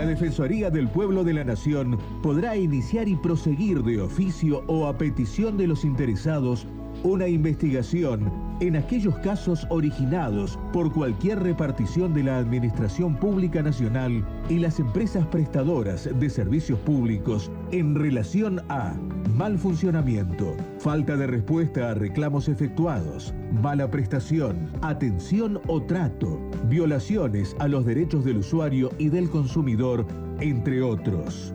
Defensoría del Pueblo de la Nación podrá iniciar y proseguir de oficio o a petición de los interesados una investigación en aquellos casos originados por cualquier repartición de la Administración Pública Nacional y las empresas prestadoras de servicios públicos en relación a mal funcionamiento, falta de respuesta a reclamos efectuados, mala prestación, atención o trato, violaciones a los derechos del usuario y del consumidor, entre otros.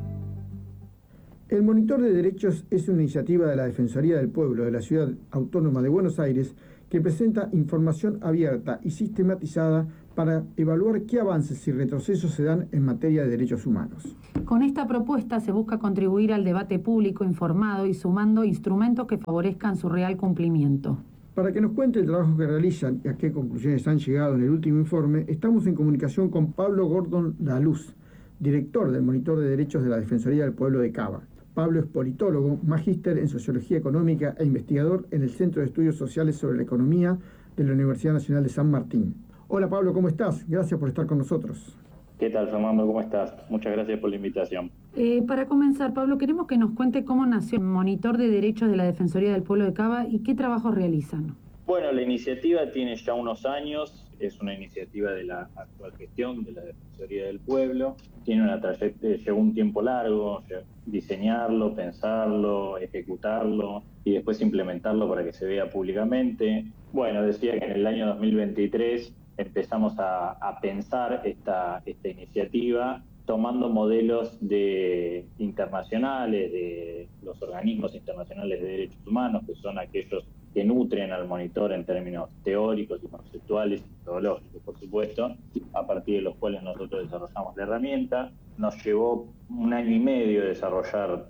El Monitor de Derechos es una iniciativa de la Defensoría del Pueblo de la Ciudad Autónoma de Buenos Aires que presenta información abierta y sistematizada para evaluar qué avances y retrocesos se dan en materia de derechos humanos. Con esta propuesta se busca contribuir al debate público informado y sumando instrumentos que favorezcan su real cumplimiento. Para que nos cuente el trabajo que realizan y a qué conclusiones han llegado en el último informe, estamos en comunicación con Pablo Gordon Laluz, director del Monitor de Derechos de la Defensoría del Pueblo de Cava. Pablo es politólogo, magíster en Sociología Económica e investigador en el Centro de Estudios Sociales sobre la Economía de la Universidad Nacional de San Martín. Hola Pablo, ¿cómo estás? Gracias por estar con nosotros. ¿Qué tal, Fernando? ¿Cómo estás? Muchas gracias por la invitación. Para comenzar, Pablo, queremos que nos cuente cómo nació el Monitor de Derechos de la Defensoría del Pueblo de Cava y qué trabajos realizan. Bueno, la iniciativa tiene ya unos años, es una iniciativa de la actual gestión de la Defensoría del Pueblo, tiene una trayectoria, llevó un tiempo largo, diseñarlo, pensarlo, ejecutarlo y después implementarlo para que se vea públicamente. Bueno, decía que en el año 2023 empezamos a pensar esta iniciativa tomando modelos internacionales, de los organismos internacionales de derechos humanos, que son aquellos que nutren al monitor en términos teóricos y conceptuales y metodológicos, por supuesto, a partir de los cuales nosotros desarrollamos la herramienta. Nos llevó 1 año y medio desarrollar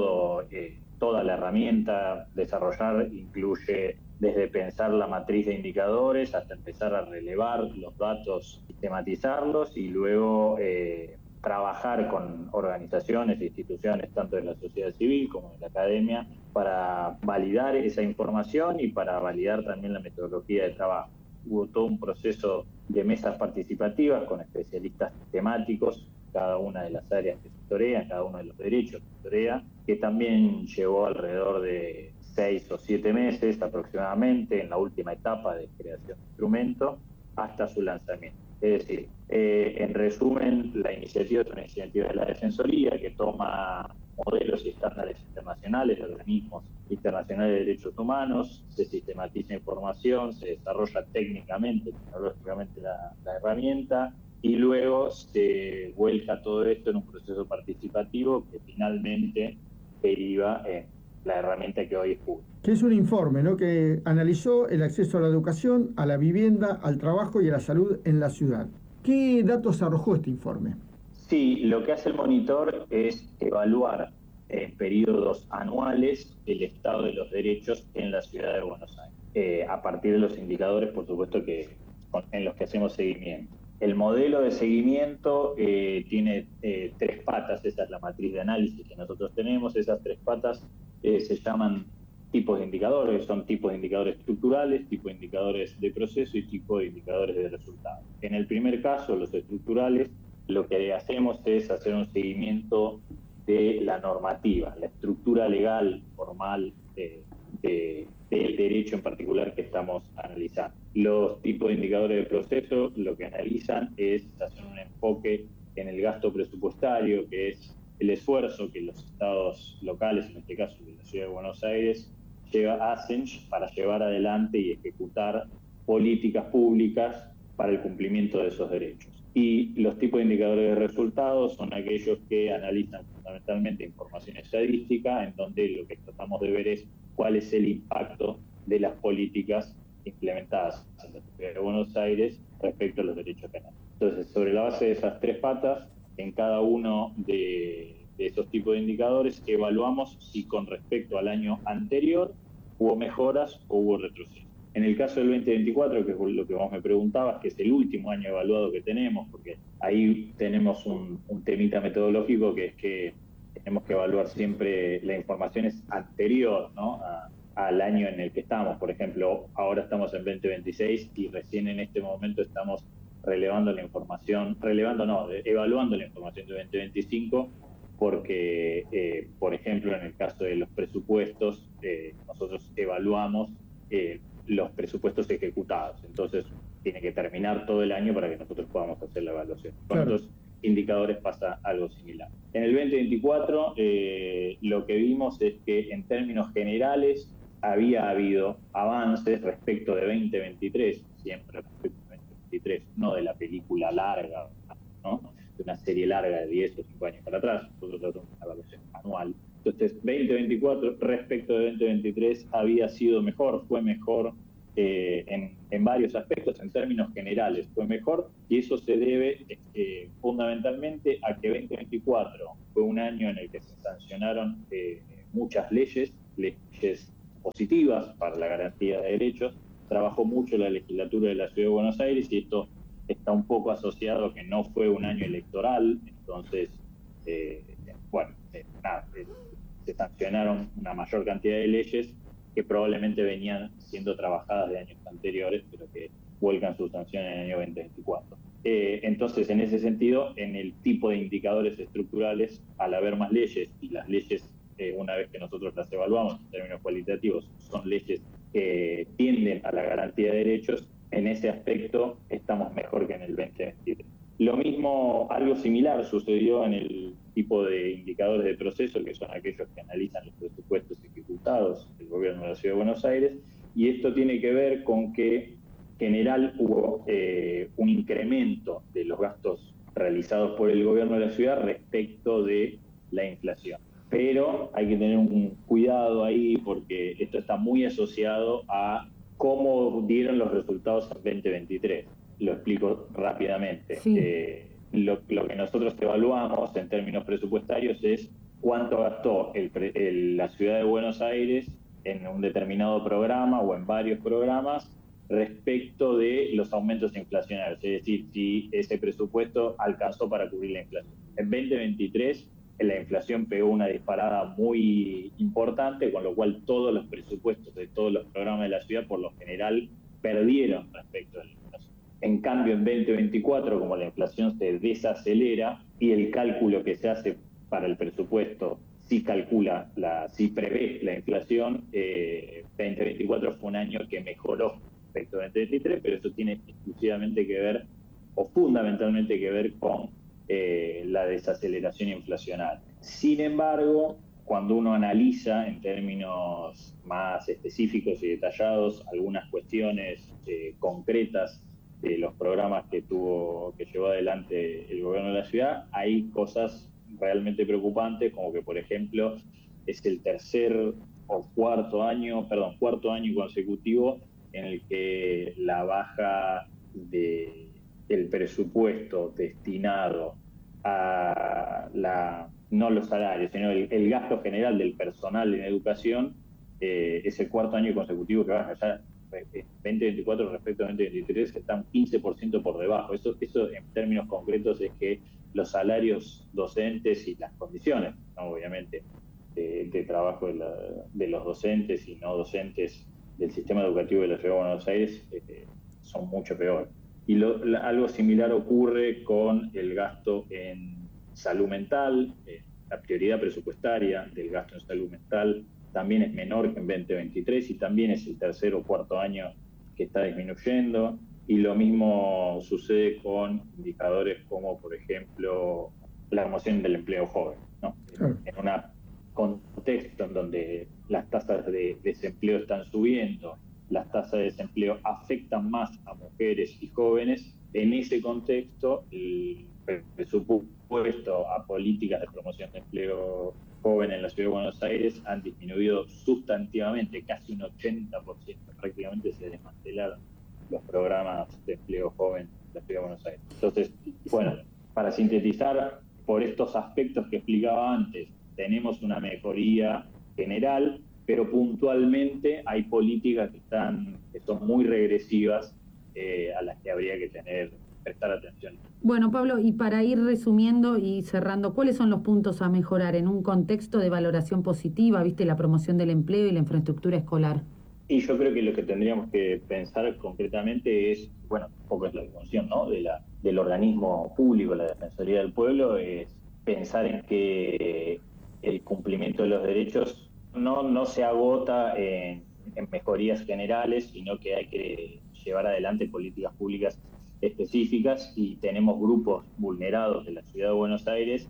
toda la herramienta. Desarrollar incluye desde pensar la matriz de indicadores hasta empezar a relevar los datos, sistematizarlos y luego trabajar con organizaciones e instituciones tanto de la sociedad civil como de la academia para validar esa información y para validar también la metodología de trabajo. Hubo todo un proceso de mesas participativas con especialistas temáticos, cada una de las áreas que se torean, cada uno de los derechos que se torea, que también llevó alrededor de 6 o 7 meses aproximadamente en la última etapa de creación de instrumento hasta su lanzamiento. Es decir, en resumen, la iniciativa es una iniciativa de la Defensoría que toma modelos y estándares internacionales de organismos internacionales de derechos humanos, se sistematiza información, se desarrolla técnicamente, tecnológicamente la herramienta y luego se vuelca todo esto en un proceso participativo que finalmente deriva en la herramienta que hoy es pública. Que es un informe, ¿no?, que analizó el acceso a la educación, a la vivienda, al trabajo y a la salud en la ciudad. ¿Qué datos arrojó este informe? Sí, lo que hace el monitor es evaluar en periodos anuales el estado de los derechos en la ciudad de Buenos Aires, a partir de los indicadores, por supuesto, en los que hacemos seguimiento. El modelo de seguimiento tiene 3 patas, esa es la matriz de análisis que nosotros tenemos. Esas 3 patas se llaman tipos de indicadores, son tipos de indicadores estructurales, tipos de indicadores de proceso y tipos de indicadores de resultados. En el primer caso, los estructurales, lo que hacemos es hacer un seguimiento de la normativa, la estructura legal formal del derecho en particular que estamos analizando. Los tipos de indicadores de proceso lo que analizan es hacer un enfoque en el gasto presupuestario, que es el esfuerzo que los estados locales, en este caso de la Ciudad de Buenos Aires, hacen para llevar adelante y ejecutar políticas públicas para el cumplimiento de esos derechos. Y los tipos de indicadores de resultados son aquellos que analizan fundamentalmente información estadística, en donde lo que tratamos de ver es cuál es el impacto de las políticas implementadas en la Ciudad de Buenos Aires respecto a los derechos penales. Entonces, sobre la base de esas 3 patas, en cada uno de esos tipos de indicadores evaluamos si con respecto al año anterior hubo mejoras o hubo retroceso. En el caso del 2024, que es lo que vos me preguntabas, que es el último año evaluado que tenemos, porque ahí tenemos un temita metodológico, que es que tenemos que evaluar siempre la información es anterior, ¿no?, al año en el que estamos. Por ejemplo, ahora estamos en 2026 y recién en este momento estamos evaluando la información de 2025, porque, por ejemplo, en el caso de los presupuestos, nosotros evaluamos los presupuestos ejecutados. Entonces, tiene que terminar todo el año para que nosotros podamos hacer la evaluación. Con otros indicadores pasa algo similar. En el 2024, lo que vimos es que en términos generales había habido avances respecto de 2023, siempre respecto de 2023, no de la película larga, ¿no? De una serie larga de 10 o 5 años para atrás. Nosotros tratamos una evaluación anual. Entonces, 2024 respecto de 2023 había sido mejor, fue mejor en varios aspectos, en términos generales fue mejor, y eso se debe fundamentalmente a que 2024 fue un año en el que se sancionaron muchas leyes positivas para la garantía de derechos. Trabajó mucho la legislatura de la Ciudad de Buenos Aires, y esto está un poco asociado a que no fue un año electoral. Entonces, se sancionaron una mayor cantidad de leyes que probablemente venían siendo trabajadas de años anteriores, pero que vuelcan su sanción en el año 2024. Entonces, en ese sentido, en el tipo de indicadores estructurales, al haber más leyes, y las leyes, una vez que nosotros las evaluamos en términos cualitativos, son leyes que tienden a la garantía de derechos, en ese aspecto estamos mejor que en el 2023. Lo mismo, algo similar sucedió en el tipo de indicadores de proceso, que son aquellos que analizan los presupuestos ejecutados del gobierno de la Ciudad de Buenos Aires, y esto tiene que ver con que en general hubo un incremento de los gastos realizados por el gobierno de la ciudad respecto de la inflación. Pero hay que tener un cuidado ahí, porque esto está muy asociado a cómo dieron los resultados en 2023. Lo explico rápidamente. Sí. Lo que nosotros evaluamos en términos presupuestarios es cuánto gastó la Ciudad de Buenos Aires en un determinado programa o en varios programas respecto de los aumentos inflacionarios, es decir, si ese presupuesto alcanzó para cubrir la inflación. En 2023 la inflación pegó una disparada muy importante, con lo cual todos los presupuestos de todos los programas de la ciudad por lo general perdieron respecto a la inflación. En cambio, en 2024, como la inflación se desacelera y el cálculo que se hace para el presupuesto sí prevé la inflación, 2024 fue un año que mejoró respecto a 2023, pero eso tiene exclusivamente que ver, o fundamentalmente que ver, con la desaceleración inflacionaria. Sin embargo, cuando uno analiza en términos más específicos y detallados algunas cuestiones concretas de los programas que llevó adelante el gobierno de la ciudad, hay cosas realmente preocupantes, como que, por ejemplo, es el cuarto año consecutivo en el que la baja del presupuesto destinado a no los salarios, sino el gasto general del personal en educación, es el cuarto año consecutivo que baja. Ya 2024 respecto a 2023 están 15% por debajo. Eso en términos concretos es que los salarios docentes y las condiciones, ¿no? Obviamente, de trabajo de los docentes y no docentes del sistema educativo de la Ciudad de Buenos Aires son mucho peor. Y algo similar ocurre con el gasto en salud mental. La prioridad presupuestaria del gasto en salud mental también es menor que en 2023, y también es el tercer o cuarto año que está disminuyendo. Y lo mismo sucede con indicadores como, por ejemplo, la promoción del empleo joven, ¿no? En un contexto en donde las tasas de desempleo están subiendo, las tasas de desempleo afectan más a mujeres y jóvenes. En ese contexto, el presupuesto a políticas de promoción de empleo joven en la Ciudad de Buenos Aires han disminuido sustantivamente, casi un 80%. Prácticamente se desmantelaron los programas de empleo joven en la Ciudad de Buenos Aires. Entonces, bueno, para sintetizar, por estos aspectos que explicaba antes, tenemos una mejoría general, pero puntualmente hay políticas que son muy regresivas, a las que habría que prestar atención. Bueno, Pablo, y para ir resumiendo y cerrando, ¿cuáles son los puntos a mejorar en un contexto de valoración positiva, viste, la promoción del empleo y la infraestructura escolar? Y yo creo que lo que tendríamos que pensar concretamente es, bueno, un poco es la función, ¿no?, del organismo público, la Defensoría del Pueblo, es pensar en que el cumplimiento de los derechos no se agota en mejorías generales, sino que hay que llevar adelante políticas públicas específicas, y tenemos grupos vulnerados de la ciudad de Buenos Aires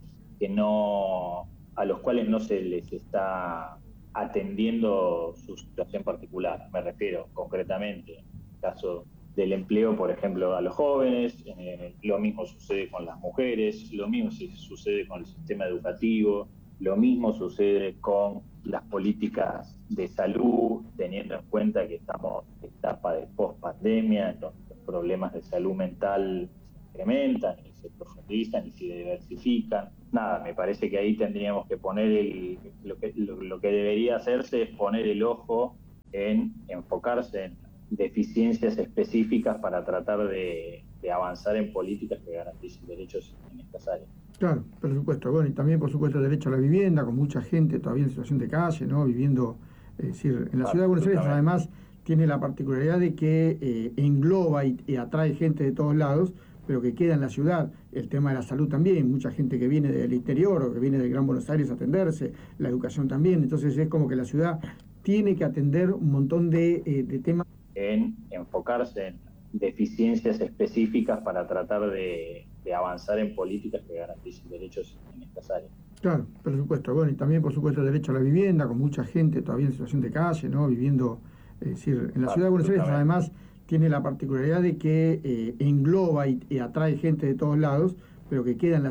a los cuales no se les está atendiendo su situación particular. Me refiero concretamente, en el caso del empleo, por ejemplo, a los jóvenes, lo mismo sucede con las mujeres, lo mismo sucede con el sistema educativo, lo mismo sucede con las políticas de salud, teniendo en cuenta que estamos en etapa de post-pandemia, donde los problemas de salud mental se incrementan y se profundizan y se diversifican. Nada, me parece que ahí tendríamos que poner lo que debería hacerse es poner el ojo en enfocarse en deficiencias específicas para tratar de avanzar en políticas que garanticen derechos en estas áreas. Claro, por supuesto. Bueno, y también, por supuesto, el derecho a la vivienda, con mucha gente todavía en situación de calle, ¿no? Viviendo, es decir, en la ciudad de Buenos Aires, además, tiene la particularidad de que engloba y atrae gente de todos lados, pero que queda en la ciudad. El tema de la salud también, mucha gente que viene del interior o que viene del Gran Buenos Aires a atenderse, la educación también. Entonces es como que la ciudad tiene que atender un montón de temas. En enfocarse en deficiencias específicas para tratar de avanzar en políticas que garanticen derechos en estas áreas. Claro, por supuesto. Bueno, y también, por supuesto, el derecho a la vivienda, con mucha gente todavía en situación de calle, ¿no? Viviendo, es decir, en la ciudad de Buenos Aires, además, tiene la particularidad de que engloba y atrae gente de todos lados, pero que queda en la